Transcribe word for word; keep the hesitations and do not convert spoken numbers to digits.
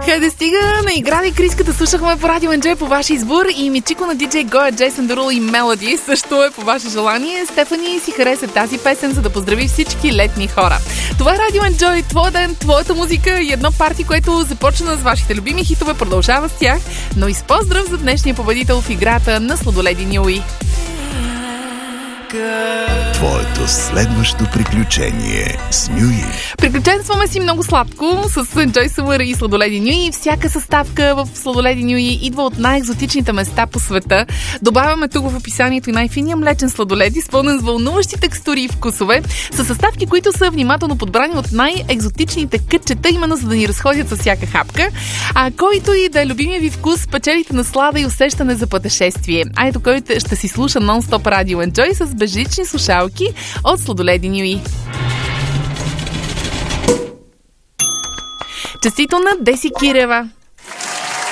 Хайде стига, на Играда и Криската слушахме по Радио Енджой по ваш избор и Мичико на диджей Гоя, Джейсън Дерул и Мелоди също е по ваше желание. Стефани си хареса тази песен, за да поздрави всички летни хора. Това е Радио Енджой, твой ден, твоята музика и едно парти, което започна с вашите любими хитове, продължава с тях, но и с поздрав за днешния победител в играта на Сладоледи Нюи. Твоето следващо приключение с Нюи. Приключенстваме си много сладко с Enjoy Summer и Сладоледи Нюи. Всяка съставка в Сладоледи Нюи идва от най-екзотичните места по света. Добавяме тук в описанието и най-финия млечен сладолед, изпълнен с вълнуващи текстури и вкусове, с съставки, които са внимателно подбрани от най-екзотичните кътчета, именно за да ни разходят с всяка хапка. А който и да е любимия ви вкус, печелите наслада и усещане за пътешествие. А ето който ще си слуша нон-стоп Радио Enjoy с безжични слушалки от Сладоледи Нюи. Честито на Деси Кирева!